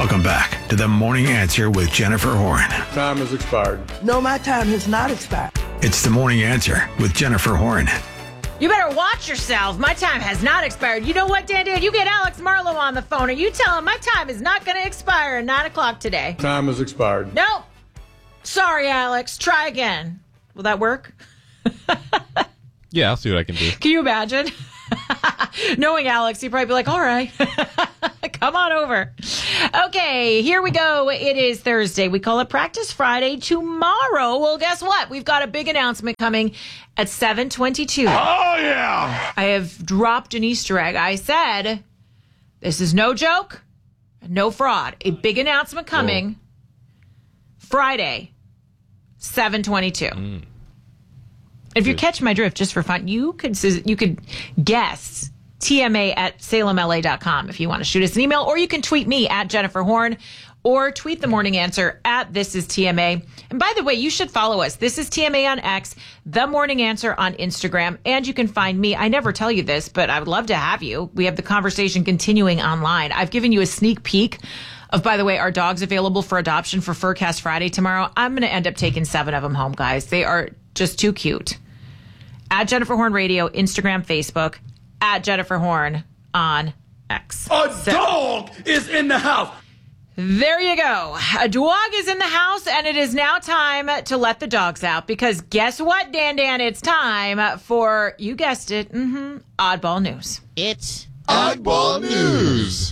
Welcome back to The Morning Answer with Jennifer Horn. Time has expired. No, my time has not expired. It's The Morning Answer with Jennifer Horn. You better watch yourself. My time has not expired. You know what, Dan? You get Alex Marlowe on the phone, and you tell him my time is not going to expire at 9 o'clock today. Time has expired. Nope. Sorry, Alex. Try again. Will that work? Yeah, I'll see what I can do. Can you imagine? Knowing Alex, he'd probably be like, all right, come on over. Okay, here we go. It is Thursday. We call it Practice Friday. Tomorrow, well, guess what? We've got a big announcement coming at 7:22. Oh, yeah. I have dropped an Easter egg. I said, this is no joke, no fraud. A big announcement coming Friday, 7:22. If you catch my drift, just for fun, you could guess TMA at salemla.com if you want to shoot us an email, or you can tweet me at Jennifer Horn, or tweet The Morning Answer at This Is TMA. And by the way, you should follow us. This is TMA on X, The Morning Answer on Instagram, and you can find me. I never tell you this, but I would love to have you. We have the conversation continuing online. I've given you a sneak peek of, by the way, our dogs available for adoption for Furcast Friday tomorrow. I'm going to end up taking 7 of them home, guys. They are just too cute. At Jennifer Horn Radio, Instagram, Facebook, at Jennifer Horn on X. Dog is in the house. There you go. A dog is in the house, and it is now time to let the dogs out, because guess what, Dan? It's time for, you guessed it, Oddball News. It's Oddball News.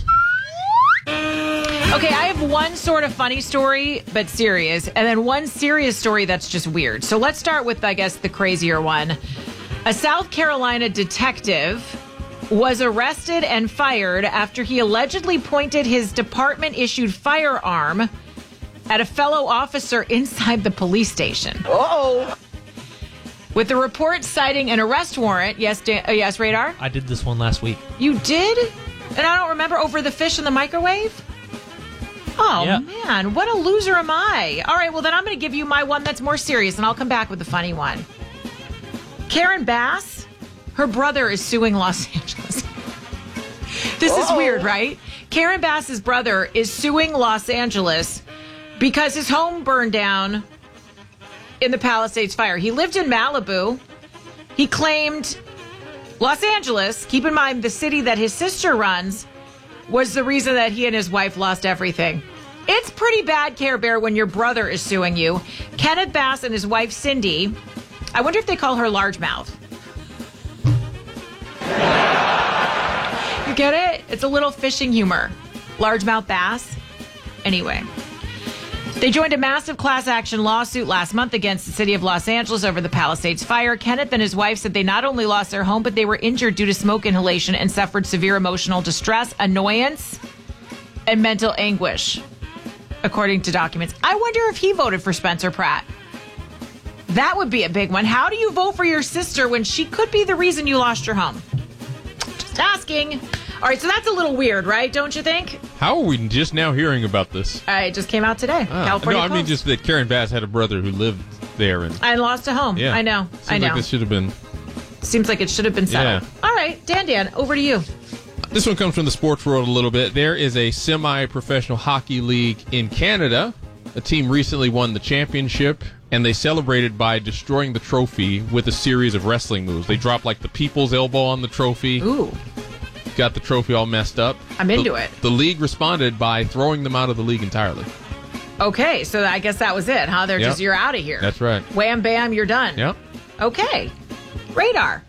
Okay, I have one sort of funny story, but serious, and then one serious story that's just weird. So let's start with, I guess, the crazier one. A South Carolina detective was arrested and fired after he allegedly pointed his department-issued firearm at a fellow officer inside the police station. Uh-oh. With the report citing an arrest warrant. Yes, yes, Radar? I did this one last week. You did? And I don't remember, over the fish in the microwave? Oh, yeah. Man, what a loser am I. All right, well, then I'm going to give you my one that's more serious, and I'll come back with the funny one. Karen Bass, her brother is suing Los Angeles. This is weird, right? Karen Bass's brother is suing Los Angeles because his home burned down in the Palisades fire. He lived in Malibu. He claimed Los Angeles, keep in mind the city that his sister runs, was the reason that he and his wife lost everything. It's pretty bad, Care Bear, when your brother is suing you. Kenneth Bass and his wife, Cindy, I wonder if they call her largemouth. You get it? It's a little fishing humor. Largemouth bass. Anyway. They joined a massive class action lawsuit last month against the city of Los Angeles over the Palisades fire. Kenneth and his wife said they not only lost their home, but they were injured due to smoke inhalation and suffered severe emotional distress, annoyance, and mental anguish, according to documents. I wonder if he voted for Spencer Pratt. That would be a big one. How do you vote for your sister when she could be the reason you lost your home? Just asking. All right, so that's a little weird, right? Don't you think? How are we just now hearing about this? It just came out today. California No, I mean Post. just that Karen Bass had a brother who lived there. And I lost a home. yeah, I know. Seems like this should have been. Seems like it should have been settled. Yeah. All right, Dan, over to you. This one comes from the sports world a little bit. There is a semi-professional hockey league in Canada. A team recently won the championship, and they celebrated by destroying the trophy with a series of wrestling moves. They dropped like the people's elbow on the trophy. Ooh. Got the trophy all messed up. I'm into it. The league responded by throwing them out of the league entirely. Okay, so I guess that was it, huh? They're Yep. just, you're out of here. That's right. Wham, bam, you're done. Yep. Okay. Radar.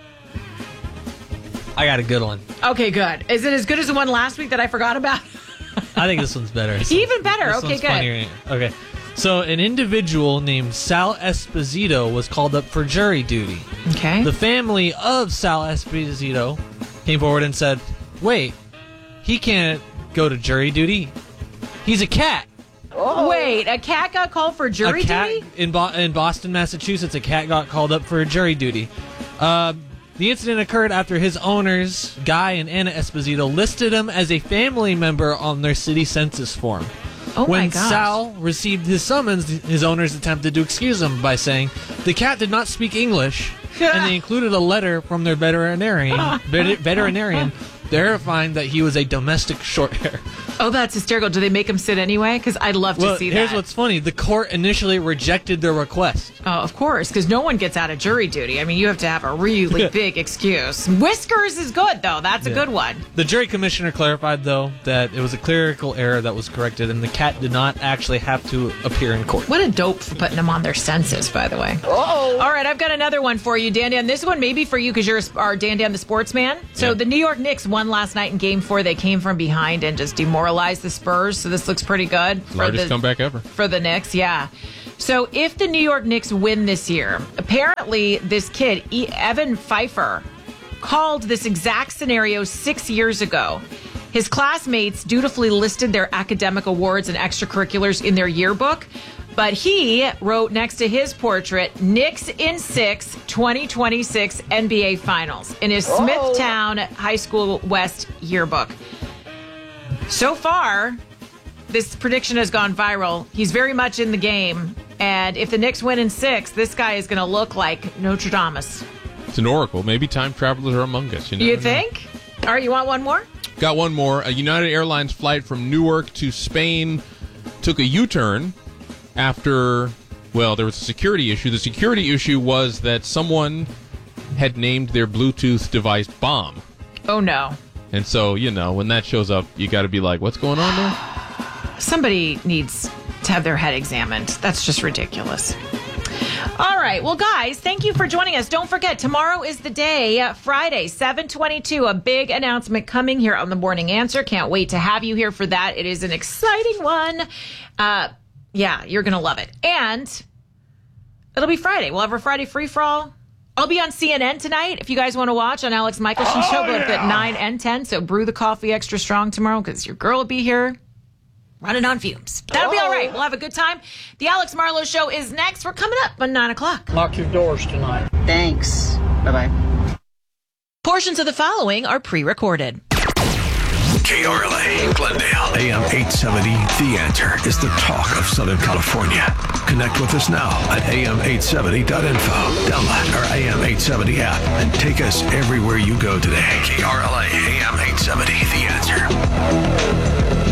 I got a good one. Okay, good. Is it as good as the one last week that I forgot about? I think this one's better. Even better. This Okay, one's good. funnier. Okay. So an individual named Sal Esposito was called up for jury duty. Okay. The family of Sal Esposito came forward and said, wait, he can't go to jury duty. He's a cat. Wait, a cat got called for jury a cat duty? in Boston, Massachusetts, a cat got called up for jury duty. The incident occurred after his owners, Guy and Anna Esposito, listed him as a family member on their city census form. Oh when my gosh. Sal received his summons, his owners attempted to excuse him by saying the cat did not speak English, and they included a letter from their veterinarian verifying that he was a domestic short hair. Oh, that's hysterical. Do they make him sit anyway? Because I'd love to see that. Here's what's funny. The court initially rejected their request. Oh, of course, because no one gets out of jury duty. I mean, you have to have a really big excuse. Whiskers is good, though. That's a good one. The jury commissioner clarified, though, that it was a clerical error that was corrected, and the cat did not actually have to appear in court. What a dope for putting them on their senses, by the way. Uh-oh. All right, I've got another one for you, Dan Dan. This one may be for you because you're our Dan Dan the sportsman. So the New York Knicks won last night in Game 4. They came from behind and just demoralized the Spurs. So this looks pretty good. Largest comeback ever. For the Knicks, yeah. So if the New York Knicks win this year, apparently this kid, Evan Pfeiffer, called this exact scenario 6 years ago. His classmates dutifully listed their academic awards and extracurriculars in their yearbook, but he wrote next to his portrait, Knicks in 6, 2026 NBA Finals, in his Smithtown High School West yearbook. So far, this prediction has gone viral. He's very much in the game. And if the Knicks win in 6, this guy is going to look like Notre Dame. It's an oracle. Maybe time travelers are among us. You think? All right, you want one more? Got one more. A United Airlines flight from Newark to Spain took a U-turn after, well, there was a security issue. The security issue was that someone had named their Bluetooth device Bomb. Oh, no. And so, when that shows up, you got to be like, what's going on there? Somebody needs to have their head examined. That's just ridiculous. All right. Well, guys, thank you for joining us. Don't forget, tomorrow is the day, Friday, 7/22, a big announcement coming here on The Morning Answer. Can't wait to have you here for that. It is an exciting one. Yeah, you're going to love it. And it'll be Friday. We'll have our Friday free-for-all. I'll be on CNN tonight if you guys want to watch on Alex Michelson's show, both at 9 and 10. So brew the coffee extra strong tomorrow because your girl will be here running on fumes. That'll be all right. We'll have a good time. The Alex Marlowe Show is next. We're coming up on 9 o'clock. Lock your doors tonight. Thanks. Bye-bye. Portions of the following are pre-recorded. KRLA, Glendale, AM 870, The Answer is the talk of Southern California. Connect with us now at am870.info. Download our AM 870 app and take us everywhere you go today. KRLA, AM 870, The Answer.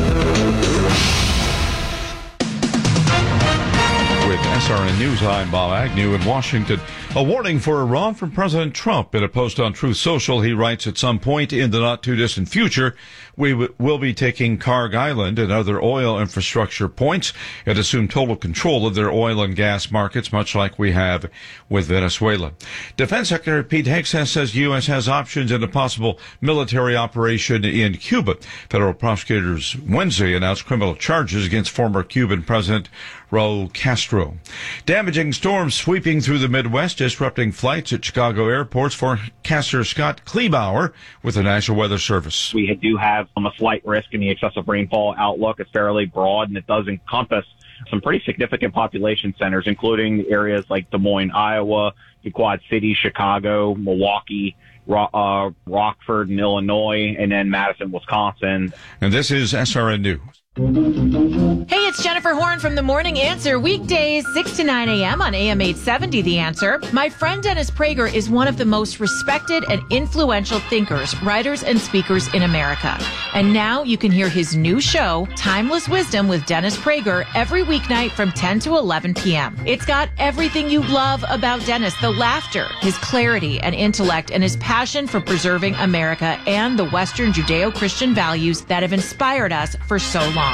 With SRN News, I'm Bob Agnew in Washington. A warning for Iran from President Trump. In a post on Truth Social, he writes, at some point in the not-too-distant future, we will be taking Karg Island and other oil infrastructure points and assume total control of their oil and gas markets, much like we have with Venezuela. Defense Secretary Pete Hegseth says the U.S. has options in a possible military operation in Cuba. Federal prosecutors Wednesday announced criminal charges against former Cuban President Raul Castro. Damaging storms sweeping through the Midwest, disrupting flights at Chicago airports. Forecaster Scott Kleebauer with the National Weather Service. We do have a slight risk in the excessive rainfall outlook. It's fairly broad, and it does encompass some pretty significant population centers, including areas like Des Moines, Iowa, Quad City, Chicago, Milwaukee, Rockford in Illinois, and then Madison, Wisconsin. And this is SRN News. Hey, it's Jennifer Horn from The Morning Answer, weekdays 6 to 9 a.m. on AM 870, The Answer. My friend Dennis Prager is one of the most respected and influential thinkers, writers, and speakers in America. And now you can hear his new show, Timeless Wisdom with Dennis Prager, every weeknight from 10 to 11 p.m. It's got everything you love about Dennis, the laughter, his clarity and intellect, and his passion for preserving America and the Western Judeo-Christian values that have inspired us for so long.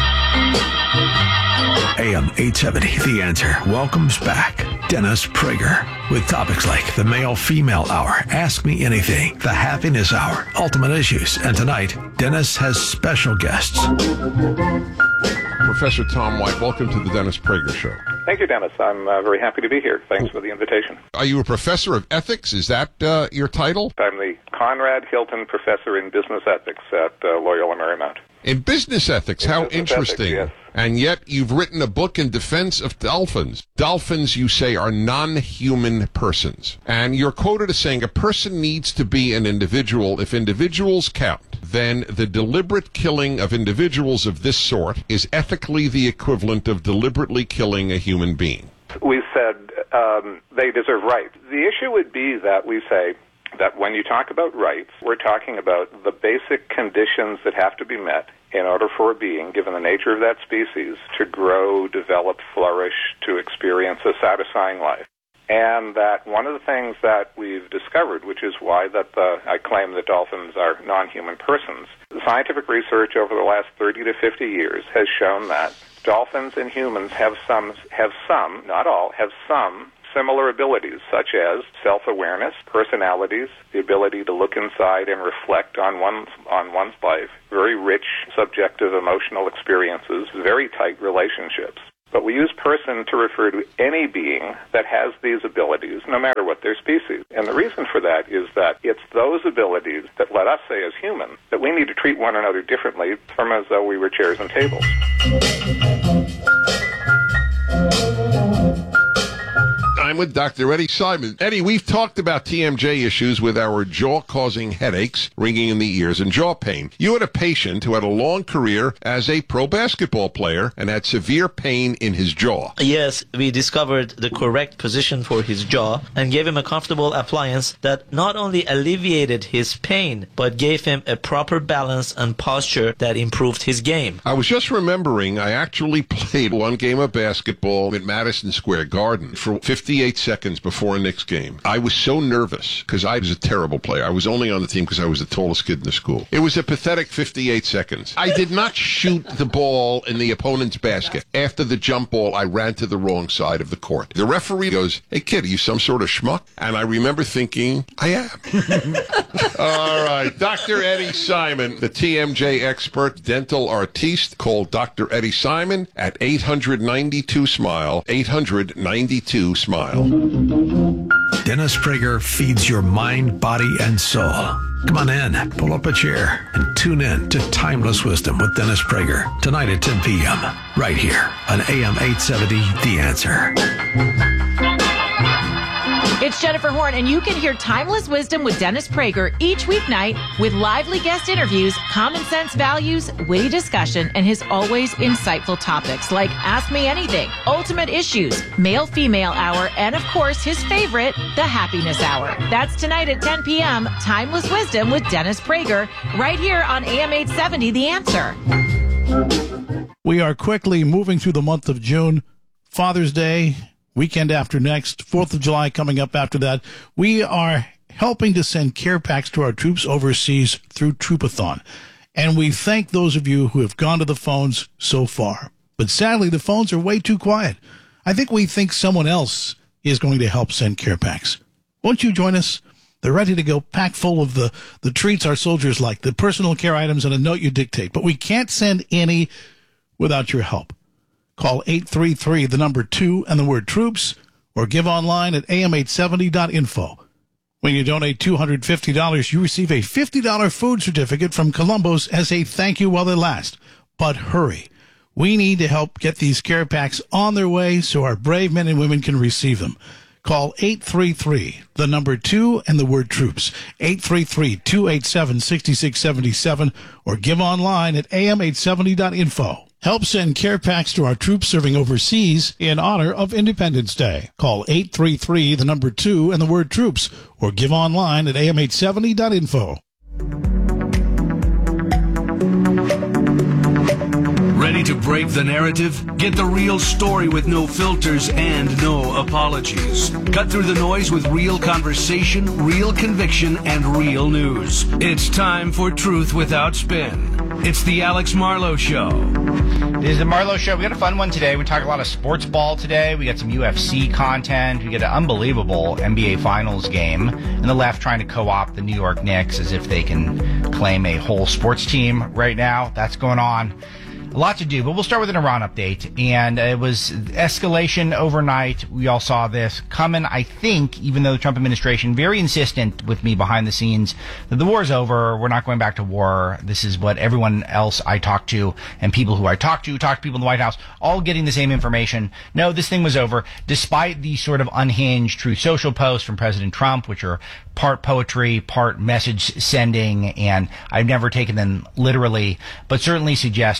AM 870, The Answer welcomes back Dennis Prager with topics like the Male-Female Hour, Ask Me Anything, the Happiness Hour, Ultimate Issues, and tonight, Dennis has special guests. Professor Tom White, welcome to the Dennis Prager Show. Thank you, Dennis. I'm very happy to be here. Thanks for the invitation. Are you a professor of ethics? Is that your title? I'm the Conrad Hilton Professor in Business Ethics at Loyola Marymount. In business ethics, how interesting. Ethics, yes. And yet you've written a book in defense of dolphins. Dolphins, you say, are non-human persons. And you're quoted as saying a person needs to be an individual. If individuals count, then the deliberate killing of individuals of this sort is ethically the equivalent of deliberately killing a human being. We said they deserve rights. The issue would be that we say that when you talk about rights, we're talking about the basic conditions that have to be met in order for a being, given the nature of that species, to grow, develop, flourish, to experience a satisfying life. And that one of the things that we've discovered, which is why I claim that dolphins are non-human persons, scientific research over the last 30 to 50 years has shown that dolphins and humans have some, not all, have some similar abilities, such as self-awareness, personalities, the ability to look inside and reflect on one's life, very rich subjective emotional experiences, very tight relationships. But we use person to refer to any being that has these abilities, no matter what their species. And the reason for that is that it's those abilities that let us say as humans that we need to treat one another differently from as though we were chairs and tables. I'm with Dr. Eddie Simon. Eddie, we've talked about TMJ issues with our jaw-causing headaches, ringing in the ears, and jaw pain. You had a patient who had a long career as a pro basketball player and had severe pain in his jaw. Yes, we discovered the correct position for his jaw and gave him a comfortable appliance that not only alleviated his pain, but gave him a proper balance and posture that improved his game. I was just remembering I actually played one game of basketball at Madison Square Garden for 58 seconds before a Knicks game. I was so nervous because I was a terrible player. I was only on the team because I was the tallest kid in the school. It was a pathetic 58 seconds. I did not shoot the ball in the opponent's basket. After the jump ball, I ran to the wrong side of the court. The referee goes, "Hey kid, are you some sort of schmuck?" And I remember thinking, I am. All right. Dr. Eddie Simon, the TMJ expert, dental artiste. Call Dr. Eddie Simon at 892-SMILE, 892-SMILE. Dennis Prager feeds your mind, body, and soul. Come on in, pull up a chair, and tune in to Timeless Wisdom with Dennis Prager tonight at 10 p.m. right here on AM 870, The Answer. It's Jennifer Horn, and you can hear Timeless Wisdom with Dennis Prager each weeknight with lively guest interviews, common sense values, witty discussion, and his always insightful topics like Ask Me Anything, Ultimate Issues, Male-Female Hour, and of course, his favorite, the Happiness Hour. That's tonight at 10 p.m., Timeless Wisdom with Dennis Prager, right here on AM 870, The Answer. We are quickly moving through the month of June. Father's Day, weekend after next, 4th of July coming up after that. We are helping to send care packs to our troops overseas through Troopathon. And we thank those of you who have gone to the phones so far. But sadly, the phones are way too quiet. I think we think someone else is going to help send care packs. Won't you join us? They're ready to go, packed full of the treats our soldiers like, the personal care items and a note you dictate. But we can't send any without your help. Call 833, the number 2 and the word troops, or give online at am870.info. When you donate $250, you receive a $50 food certificate from Columbo's as a thank you while they last. But hurry. We need to help get these care packs on their way so our brave men and women can receive them. Call 833, the number 2 and the word troops, 833-287-6677, or give online at am870.info. Help send care packs to our troops serving overseas in honor of Independence Day. Call 833, the number 2 and the word troops, or give online at am870.info. Ready to break the narrative? Get the real story with no filters and no apologies. Cut through the noise with real conversation, real conviction, and real news. It's time for Truth Without Spin. It's the Alex Marlowe Show. It is the Marlowe Show. We got a fun one today. We talk a lot of sports ball today. We got some UFC content. We get an unbelievable NBA Finals game. And the left trying to co-opt the New York Knicks as if they can claim a whole sports team right now. That's going on. A lot to do, but we'll start with an Iran update. And it was escalation overnight. We all saw this coming, I think, even though the Trump administration very insistent with me behind the scenes that the war is over. We're not going back to war. This is what everyone else I talked to and people who I talked to people in the White House, all getting the same information. No, this thing was over, despite the sort of unhinged Truth Social posts from President Trump, which are part poetry, part message sending, and I've never taken them literally, but certainly suggested a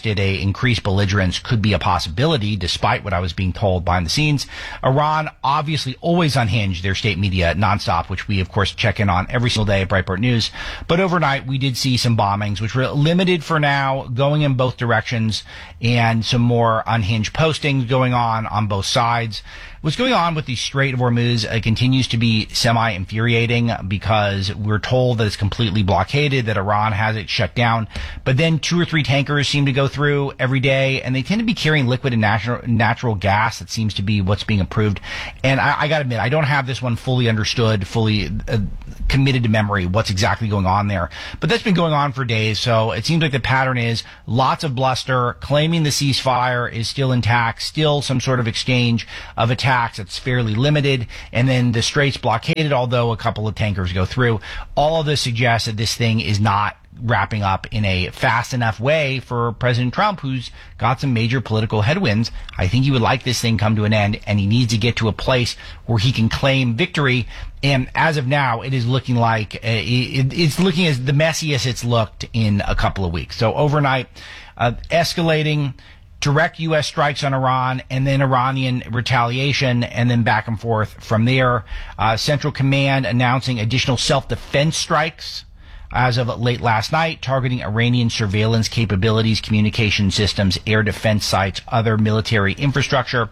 increased belligerence could be a possibility, despite what I was being told behind the scenes. Iran obviously always unhinged their state media nonstop, which we, of course, check in on every single day at Breitbart News. But overnight, we did see some bombings, which were limited for now, going in both directions, and some more unhinged postings going on both sides. What's going on with the Strait of Hormuz continues to be semi-infuriating because we're told that it's completely blockaded, that Iran has it shut down. But then 2 or 3 tankers seem to go through every day, and they tend to be carrying liquid and natural gas. That seems to be what's being approved. And I got to admit, I don't have this one fully understood, fully committed to memory what's exactly going on there. But that's been going on for days, so it seems like the pattern is lots of bluster, claiming the ceasefire is still intact, still some sort of exchange of attacks. It's fairly limited, and then the strait's blockaded, although a couple of tankers go through. All of this suggests that this thing is not wrapping up in a fast enough way for President Trump, who's got some major political headwinds. I think he would like this thing come to an end, and he needs to get to a place where he can claim victory. And as of now, it is looking like it's looking as the messiest it's looked in a couple of weeks. So overnight, escalating, direct U.S. strikes on Iran, and then Iranian retaliation, and then back and forth from there. Central Command announcing additional self-defense strikes as of late last night, targeting Iranian surveillance capabilities, communication systems, air defense sites, other military infrastructure.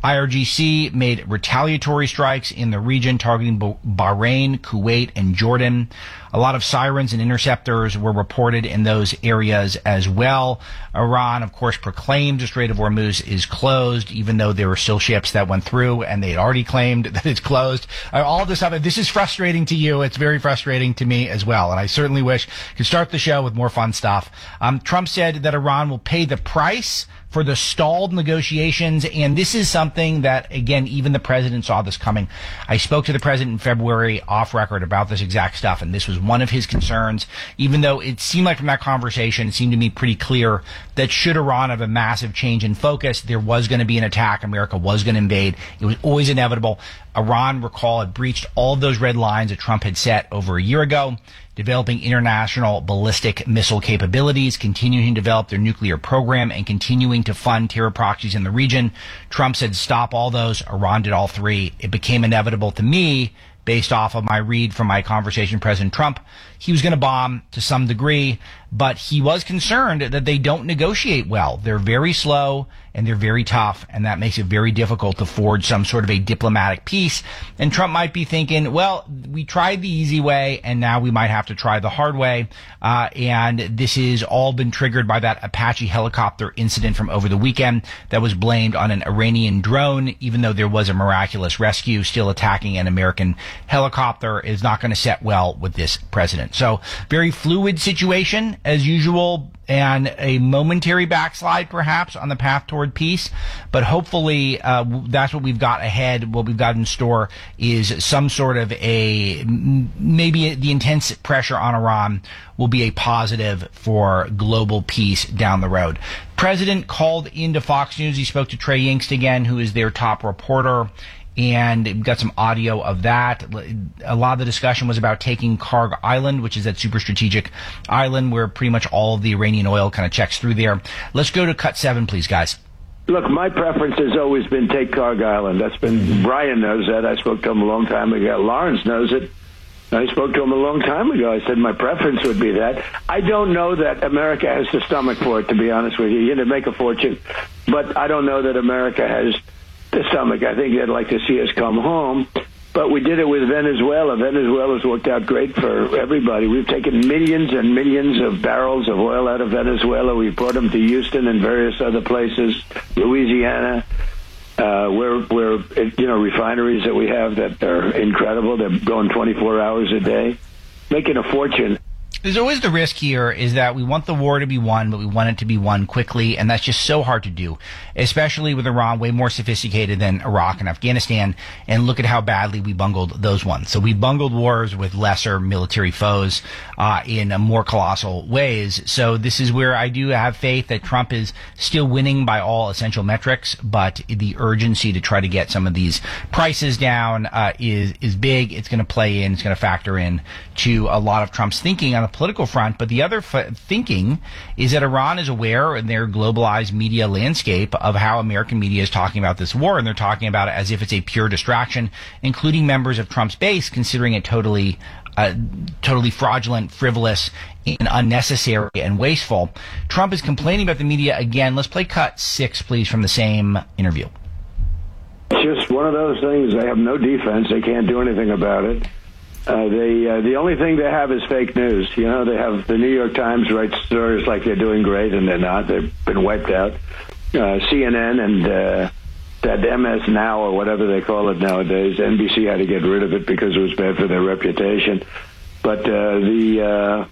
IRGC made retaliatory strikes in the region, targeting Bahrain, Kuwait, and Jordan. A lot of sirens and interceptors were reported in those areas as well. Iran, of course, proclaimed the Strait of Hormuz is closed, even though there were still ships that went through, and they had already claimed that it's closed. All this stuff, this is frustrating to you. It's very frustrating to me as well, and I certainly wish I could start the show with more fun stuff. Trump said that Iran will pay the price for the stalled negotiations, and this is something that, again, even the president saw this coming. I spoke to the president in February off record about this exact stuff, and this was one of his concerns, even though it seemed like from that conversation, it seemed to me pretty clear that should Iran have a massive change in focus, there was going to be an attack, America was going to invade. It was always inevitable. Iran, recall, had breached all of those red lines that Trump had set over a year ago, developing international ballistic missile capabilities, continuing to develop their nuclear program, and continuing to fund terror proxies in the region. Trump said stop all those. Iran did all three. It became inevitable to me, based off of my read from my conversation with President Trump, he was going to bomb to some degree, but he was concerned that they don't negotiate well. They're very slow and they're very tough, and that makes it very difficult to forge some sort of a diplomatic peace. And Trump might be thinking, well, we tried the easy way, and now we might have to try the hard way. And this has all been triggered by that Apache helicopter incident from over the weekend that was blamed on an Iranian drone, even though there was a miraculous rescue. Still attacking an American helicopter is not going to set well with this president. So very fluid situation as usual, and a momentary backslide perhaps on the path toward peace. But hopefully that's what we've got ahead. What we've got in store is some sort of maybe the intense pressure on Iran will be a positive for global peace down the road. President called into Fox News. He spoke to Trey Yingst again, who is their top reporter, and we've got some audio of that. A lot of the discussion was about taking Karg Island, which is that super strategic island where pretty much all of the Iranian oil kind of checks through there. Let's go to cut 7, please, guys. Look, my preference has always been take Karg Island. That's been, Brian knows that. I spoke to him a long time ago. Lawrence knows it. I spoke to him a long time ago. I said my preference would be that. I don't know that America has the stomach for it, to be honest with you. You're going to make a fortune, but I don't know that America has the stomach. I think they'd like to see us come home, but we did it with Venezuela. Venezuela's worked out great for everybody. We've taken millions and millions of barrels of oil out of Venezuela. We brought them to Houston and various other places, Louisiana, where refineries that we have that are incredible. They're going 24 hours a day, making a fortune. There's always the risk here is that we want the war to be won, but we want it to be won quickly, and that's just so hard to do, especially with Iran way more sophisticated than Iraq and Afghanistan, and look at how badly we bungled those ones. So we bungled wars with lesser military foes in more colossal ways. So this is where I do have faith that Trump is still winning by all essential metrics, but the urgency to try to get some of these prices down is big. It's going to play in, it's going to factor in to a lot of Trump's thinking on the political front, but the other thinking is that Iran is aware in their globalized media landscape of how American media is talking about this war, and they're talking about it as if it's a pure distraction, including members of Trump's base considering it totally fraudulent, frivolous, and unnecessary and wasteful. Trump is complaining about the media again. Let's play cut 6, please, from the same interview. It's just one of those things. They have no defense. They can't do anything about it. The only thing they have is fake news. You know, they have the New York Times write stories like they're doing great, and they're not. They've been wiped out. CNN and that MS Now or whatever they call it nowadays, NBC had to get rid of it because it was bad for their reputation. But the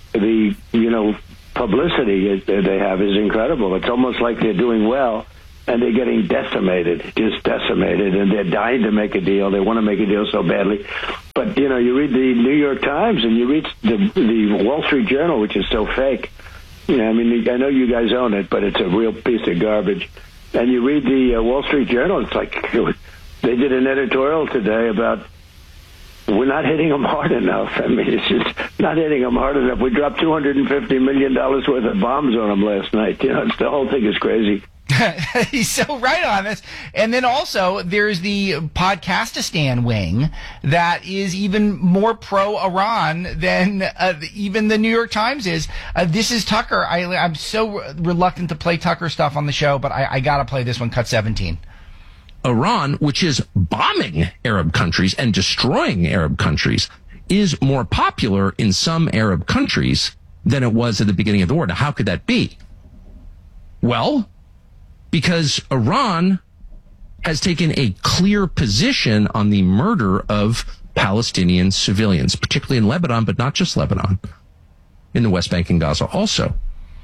publicity they have is incredible. It's almost like they're doing well, and they're getting decimated, just decimated, and they're dying to make a deal. They want to make a deal so badly. But, you know, you read the New York Times and you read the Wall Street Journal, which is so fake. You know, I mean, I know you guys own it, but it's a real piece of garbage. And you read the Wall Street Journal, it's like they did an editorial today about we're not hitting them hard enough. I mean, it's just not hitting them hard enough. We dropped $250 million worth of bombs on them last night. You know, the whole thing is crazy. He's so right on this. And then also there's the Podcastistan wing that is even more pro-Iran than even the New York Times is. This is Tucker. I'm so reluctant to play Tucker stuff on the show, but I got to play this one, cut 17. Iran, which is bombing Arab countries and destroying Arab countries, is more popular in some Arab countries than it was at the beginning of the war. Now, how could that be? Well, because Iran has taken a clear position on the murder of Palestinian civilians, particularly in Lebanon, but not just Lebanon, in the West Bank and Gaza also.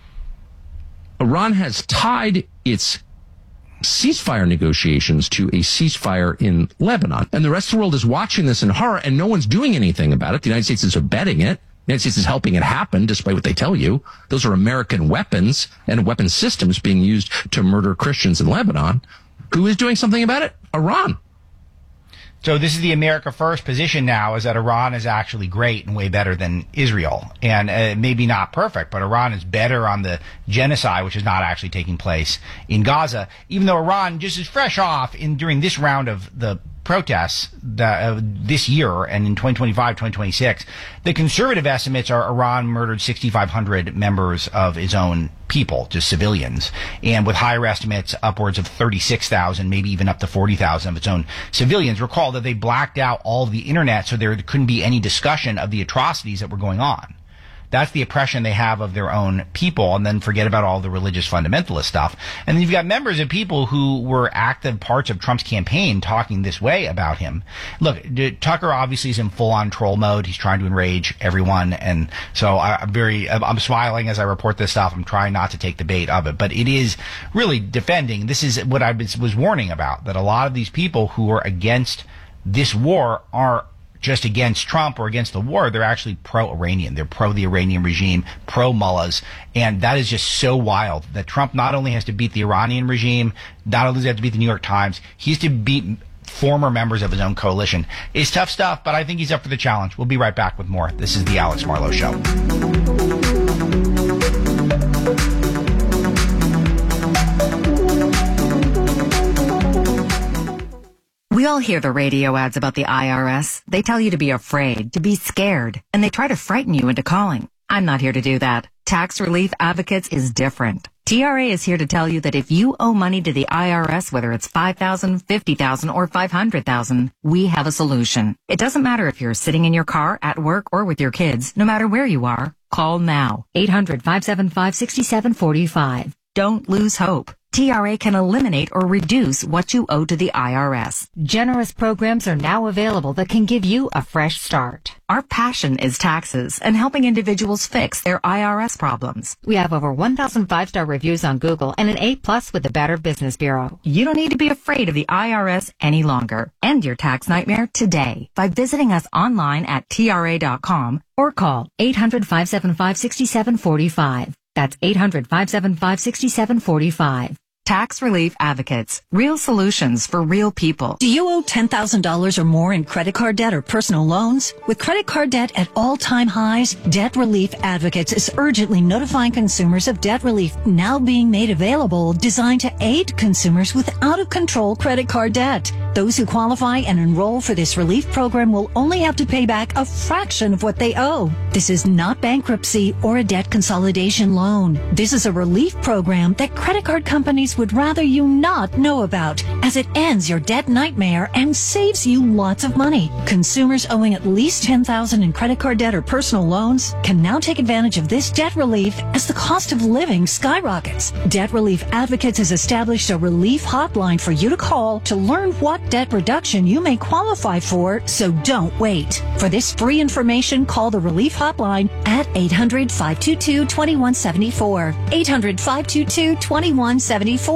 Iran has tied its ceasefire negotiations to a ceasefire in Lebanon. And the rest of the world is watching this in horror, and no one's doing anything about it. The United States is abetting it. The United States is helping it happen, despite what they tell you. Those are American weapons and weapon systems being used to murder Christians in Lebanon. Who is doing something about it? Iran. So this is the America First position now, is that Iran is actually great and way better than Israel. And maybe not perfect, but Iran is better on the genocide, which is not actually taking place in Gaza, even though Iran just is fresh off during this round of the protests this year and in 2025, 2026. The conservative estimates are Iran murdered 6,500 members of its own people, just civilians, and with higher estimates upwards of 36,000, maybe even up to 40,000 of its own civilians. Recall that they blacked out all of the internet so there couldn't be any discussion of the atrocities that were going on. That's the oppression they have of their own people, and then forget about all the religious fundamentalist stuff. And then you've got members of people who were active parts of Trump's campaign talking this way about him. Look, Tucker obviously is in full-on troll mode. He's trying to enrage everyone, and so I'm smiling as I report this stuff. I'm trying not to take the bait of it, but it is really defending. This is what I was warning about, that a lot of these people who are against this war are just against Trump or against the war. They're actually pro-Iranian. They're pro the Iranian regime, pro-mullahs. And that is just so wild that Trump not only has to beat the Iranian regime, not only does he have to beat the New York Times, he has to beat former members of his own coalition. It's tough stuff, but I think he's up for the challenge. We'll be right back with more. This is the Alex Marlow Show. We all hear the radio ads about the IRS. They tell you to be afraid, to be scared, and they try to frighten you into calling. I'm not here to do that. Tax Relief Advocates is different. TRA is here to tell you that if you owe money to the IRS, whether it's $5,000, $50,000, or $500,000, we have a solution. It doesn't matter if you're sitting in your car, at work, or with your kids. No matter where you are, call now. 800-575-6745. Don't lose hope. TRA can eliminate or reduce what you owe to the IRS. Generous programs are now available that can give you a fresh start. Our passion is taxes and helping individuals fix their IRS problems. We have over 1,000 5-star reviews on Google and an A+ with the Better Business Bureau. You don't need to be afraid of the IRS any longer. End your tax nightmare today by visiting us online at TRA.com or call 800-575-6745. That's 800-575-6745. Tax Relief Advocates. Real solutions for real people. Do you owe $10,000 or more in credit card debt or personal loans? With credit card debt at all-time highs, Debt Relief Advocates is urgently notifying consumers of debt relief now being made available, designed to aid consumers with out-of-control credit card debt. Those who qualify and enroll for this relief program will only have to pay back a fraction of what they owe. This is not bankruptcy or a debt consolidation loan. This is a relief program that credit card companies would rather you not know about, as it ends your debt nightmare and saves you lots of money. Consumers owing at least $10,000 in credit card debt or personal loans can now take advantage of this debt relief as the cost of living skyrockets. Debt Relief Advocates has established a relief hotline for you to call to learn what debt reduction you may qualify for, so don't wait. For this free information, call the relief hotline at 800-522-2174. 800-522-2174.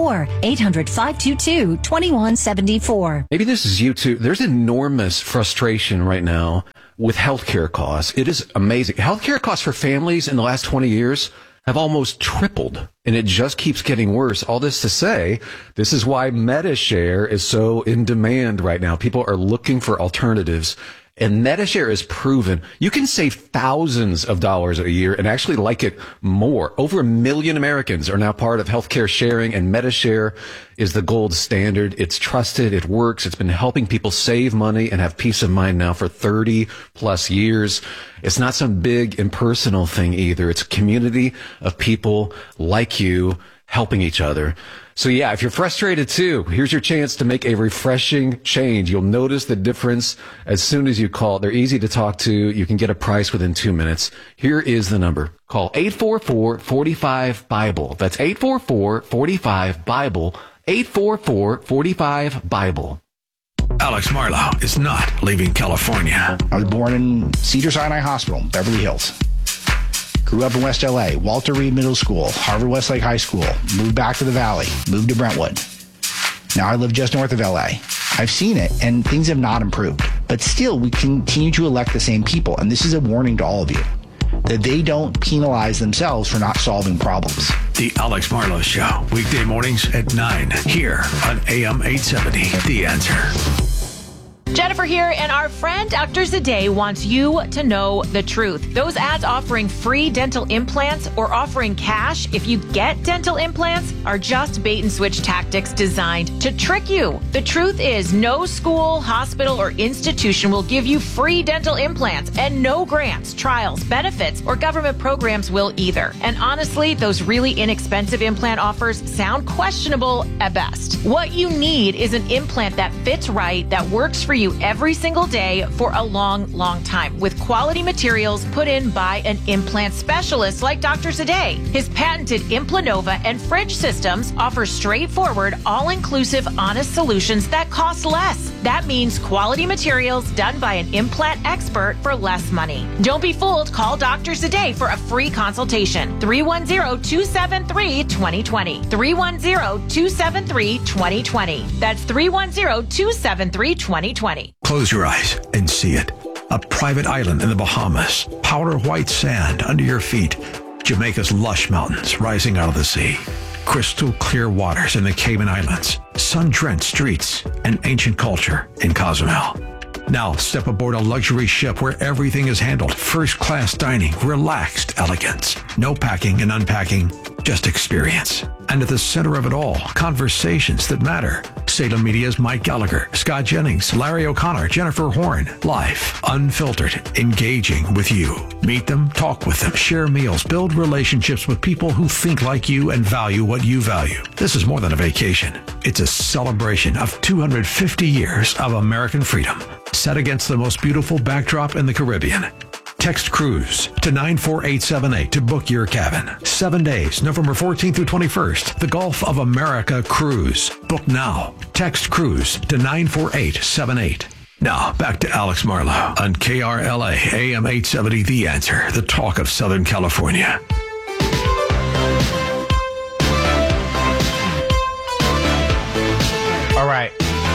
800-522-2174. Maybe this is you too. There's enormous frustration right now with healthcare costs. It is amazing. Healthcare costs for families in the last 20 years have almost tripled, and it just keeps getting worse. All this to say, this is why MediShare is so in demand right now. People are looking for alternatives. And MediShare is proven you can save thousands of dollars a year and actually like it more. Over 1 million Americans are now part of healthcare sharing, and MediShare is the gold standard. It's trusted. It works. It's been helping people save money and have peace of mind now for 30 plus years. It's not some big impersonal thing either. It's a community of people like you helping each other. So yeah, if you're frustrated too, here's your chance to make a refreshing change. You'll notice the difference as soon as you call. They're easy to talk to. You can get a price within 2 minutes. Here is the number. Call 844-45-BIBLE. That's 844-45-BIBLE. 844-45-BIBLE. Alex Marlowe is not leaving California. I was born in Cedars-Sinai Hospital, Beverly Hills. Grew up in West LA, Walter Reed Middle School, Harvard Westlake High School, moved back to the Valley, moved to Brentwood. Now I live just north of LA. I've seen it, and things have not improved. But still, we continue to elect the same people, and this is a warning to all of you, that they don't penalize themselves for not solving problems. The Alex Marlowe Show, weekday mornings at 9, here on AM 870, The Answer. Jennifer here, and our friend Dr. Zadeh wants you to know the truth. Those ads offering free dental implants or offering cash if you get dental implants are just bait and switch tactics designed to trick you. The truth is, no school, hospital, or institution will give you free dental implants, and no grants, trials, benefits, or government programs will either. And honestly, those really inexpensive implant offers sound questionable at best. What you need is an implant that fits right, that works for you every single day for a long, long time, with quality materials put in by an implant specialist like Dr. Zadeh. His patented Implanova and Fridge systems offer straightforward, all-inclusive, honest solutions that cost less. That means quality materials done by an implant expert for less money. Don't be fooled. Call Dr. Zadeh for a free consultation. 310-273-2020. 310-273-2020. That's 310-273-2020. Close your eyes and see it. A private island in the Bahamas, powder white sand under your feet, Jamaica's lush mountains rising out of the sea, crystal clear waters in the Cayman Islands, sun-drenched streets, and ancient culture in Cozumel. Now step aboard a luxury ship where everything is handled, first-class dining, relaxed elegance, no packing and unpacking, just experience. And at the center of it all, conversations that matter. Salem Media's Mike Gallagher, Scott Jennings, Larry O'Connor, Jennifer Horn. Live, unfiltered, engaging with you. Meet them, talk with them, share meals, build relationships with people who think like you and value what you value. This is more than a vacation. It's a celebration of 250 years of American freedom, set against the most beautiful backdrop in the Caribbean. Text cruise to 94878 to book your cabin. 7 days, November 14th through 21st. The Gulf of America Cruise. Book now. Text cruise to 94878. Now, back to Alex Marlowe on KRLA AM 870 The Answer, the talk of Southern California. All right.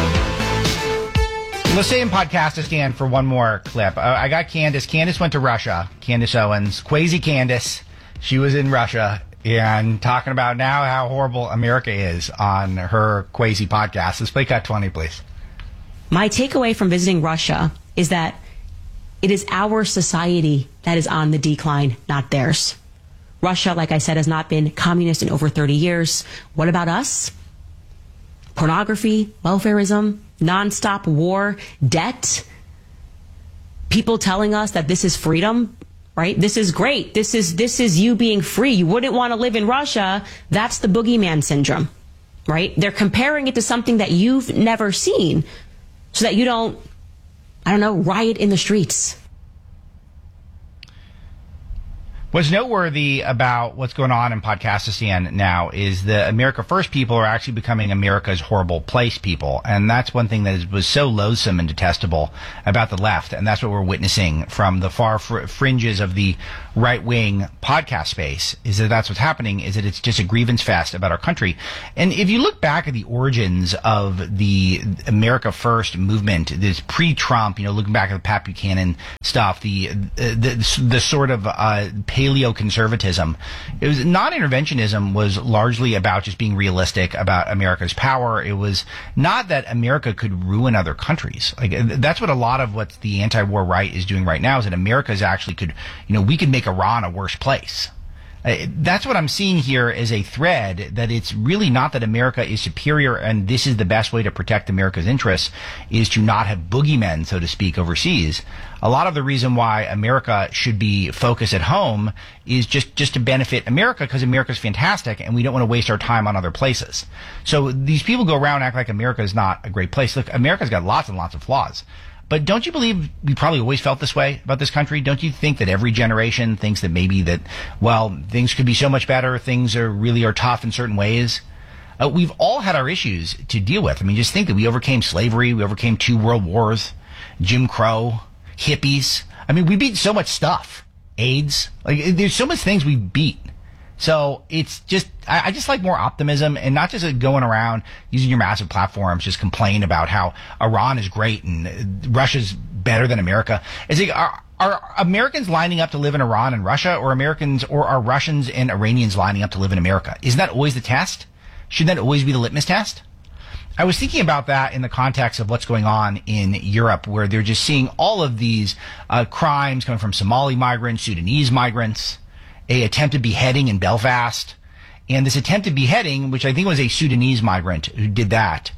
Let's stay in Podcastistan for one more clip. I got Candace. Candace went to Russia. Candace Owens. Crazy Candace. She was in Russia and talking about now how horrible America is on her Quasi podcast. Let's play cut 20, please. My takeaway from visiting Russia is that it is our society that is on the decline, not theirs. Russia, like I said, has not been communist in over 30 years. What about us? Pornography, welfarism, nonstop war, debt, people telling us that this is freedom, right? This is great. This is you being free. You wouldn't want to live in Russia. That's the boogeyman syndrome, right? They're comparing it to something that you've never seen so that you don't, riot in the streets. What's noteworthy about what's going on in Podcastistan now is the America First people are actually becoming America's horrible place people. And that's one thing that was so loathsome and detestable about the left. And that's what we're witnessing from the far fringes of the right-wing podcast space, is that that's what's happening, is that it's just a grievance fest about our country. And if you look back at the origins of the America First movement, this pre-Trump, looking back at the Pat Buchanan stuff, the sort of paleo-conservatism, it was non-interventionism was largely about just being realistic about America's power. It was not that America could ruin other countries. Like, that's what a lot of what the anti-war right is doing right now, is that America is actually we could make Iran a worse place. That's what I'm seeing here as a thread, that it's really not that America is superior and this is the best way to protect America's interests, is to not have boogeymen, so to speak, overseas. A lot of the reason why America should be focused at home is just to benefit America, because America's fantastic and we don't want to waste our time on other places. So these people go around and act like America is not a great place. Look, America's got lots and lots of flaws. But don't you believe we probably always felt this way about this country? Don't you think that every generation thinks that maybe that, things could be so much better, things are tough in certain ways? We've all had our issues to deal with. I mean, just think that we overcame slavery, we overcame 2 world wars, Jim Crow, hippies. I mean, we beat so much stuff. AIDS. Like, there's so much things we beat. So it's just, I just like more optimism, and not just going around using your massive platforms, just complain about how Iran is great and Russia's better than America. It's like, are Americans lining up to live in Iran and Russia, or are Russians and Iranians lining up to live in America? Isn't that always the test? Shouldn't that always be the litmus test? I was thinking about that in the context of what's going on in Europe, where they're just seeing all of these crimes coming from Somali migrants, Sudanese migrants, a attempted beheading in Belfast. And this attempted beheading, which I think was a Sudanese migrant who did that,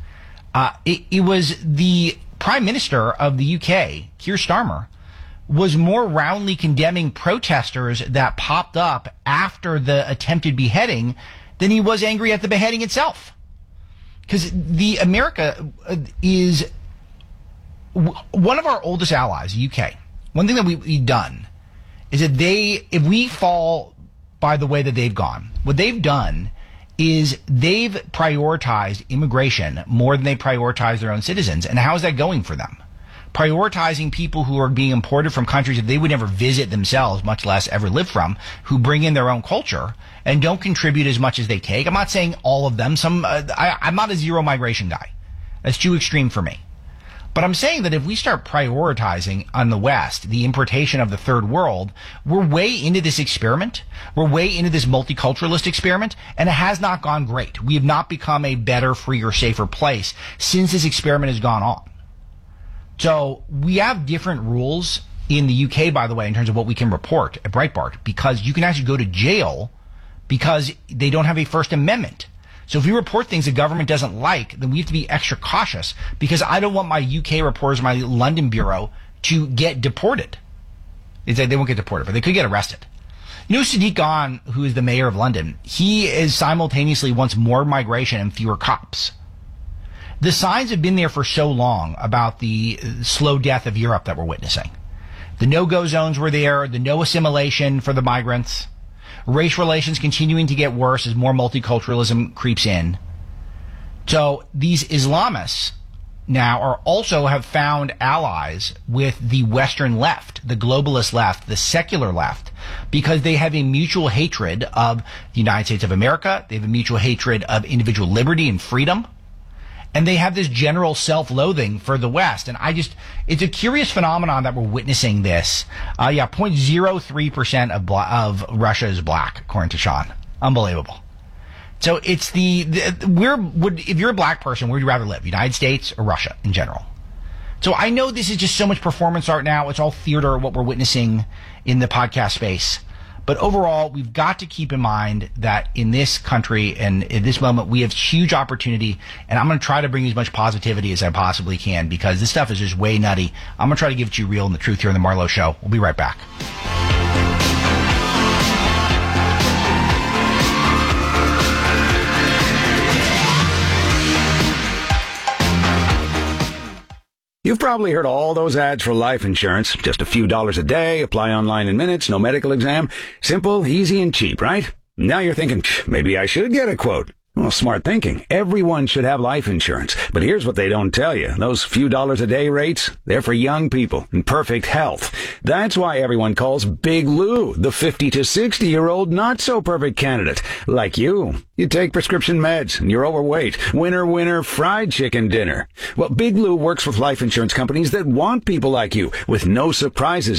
it was the Prime Minister of the UK, Keir Starmer, was more roundly condemning protesters that popped up after the attempted beheading than he was angry at the beheading itself. Because America is one of our oldest allies, the UK. One thing that we've done is that if we fall by the way that they've gone, what they've done is they've prioritized immigration more than they prioritize their own citizens. And how is that going for them? Prioritizing people who are being imported from countries that they would never visit themselves, much less ever live from, who bring in their own culture and don't contribute as much as they take. I'm not saying all of them. I'm not a zero migration guy. That's too extreme for me. But I'm saying that if we start prioritizing on the West the importation of the third world, we're way into this experiment. We're way into this multiculturalist experiment, and it has not gone great. We have not become a better, freer, safer place since this experiment has gone on. So we have different rules in the UK, by the way, in terms of what we can report at Breitbart, because you can actually go to jail because they don't have a First Amendment. So if we report things the government doesn't like, then we have to be extra cautious, because I don't want my UK reporters, my London bureau, to get deported. They won't get deported, but they could get arrested. Sadiq Khan, who is the mayor of London, he is simultaneously wants more migration and fewer cops. The signs have been there for so long about the slow death of Europe that we're witnessing. The no-go zones were there, the no assimilation for the migrants. Race relations continuing to get worse as more multiculturalism creeps in. So these Islamists now have found allies with the Western left, the globalist left, the secular left, because they have a mutual hatred of the United States of America. They have a mutual hatred of individual liberty and freedom. And they have this general self-loathing for the West. And it's a curious phenomenon that we're witnessing this. 0.03% of Russia is black, according to Sean. Unbelievable. So it's if you're a black person, where would you rather live? United States or Russia in general? So I know this is just so much performance art now. It's all theater, what we're witnessing in the podcast space. But overall, we've got to keep in mind that in this country and in this moment, we have huge opportunity. And I'm going to try to bring as much positivity as I possibly can, because this stuff is just way nutty. I'm going to try to give it to you real and the truth here on The Marlowe Show. We'll be right back. You've probably heard all those ads for life insurance. Just a few dollars a day, apply online in minutes, no medical exam. Simple, easy, and cheap, right? Now you're thinking, maybe I should get a quote. Well, smart thinking. Everyone should have life insurance. But here's what they don't tell you. Those few dollars a day rates, they're for young people in perfect health. That's why everyone calls Big Lou the 50 to 60-year-old not-so-perfect candidate. Like you. You take prescription meds and you're overweight. Winner, winner, fried chicken dinner. Well, Big Lou works with life insurance companies that want people like you with no surprises